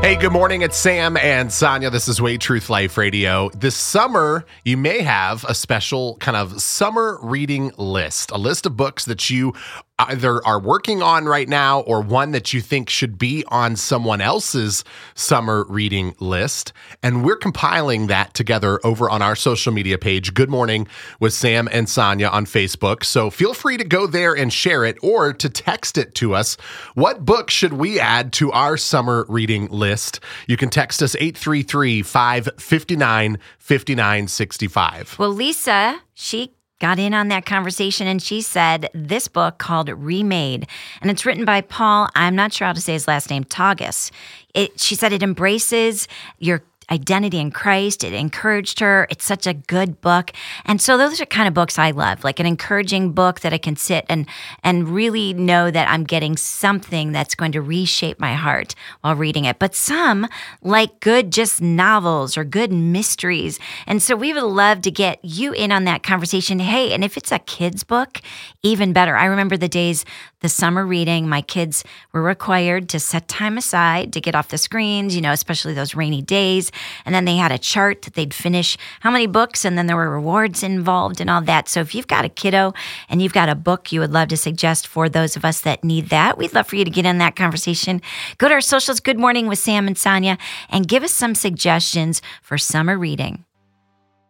Hey, good morning. It's Sam and Sonia. This is Way Truth Life Radio. This summer, you may have a special kind of summer reading list, a list of books that you either are working on right now or one that you think should be on someone else's summer reading list. And we're compiling that together over on our social media page, Good Morning with Sam and Sonia on Facebook. So feel free to go there and share it or to text it to us. What book should we add to our summer reading list? You can text us 833-559-5965. Well, Lisa, she got in on that conversation and she said this book called Remade, and it's written by Paul, I'm not sure how to say his last name, Tagas. She said it embraces your identity in Christ. It encouraged her. It's such a good book. And so those are kind of books I love, like an encouraging book that I can sit and really know that I'm getting something that's going to reshape my heart while reading it. But some like good just novels or good mysteries. And so we would love to get you in on that conversation. Hey, and if it's a kid's book, even better. I remember the days, the summer reading, my kids were required to set time aside to get off the screens, especially those rainy days. And then they had a chart that they'd finish how many books, and then there were rewards involved and all that. So if you've got a kiddo and you've got a book you would love to suggest for those of us that need that, we'd love for you to get in that conversation. Go to our socials, Good Morning with Sam and Sonia, and give us some suggestions for summer reading.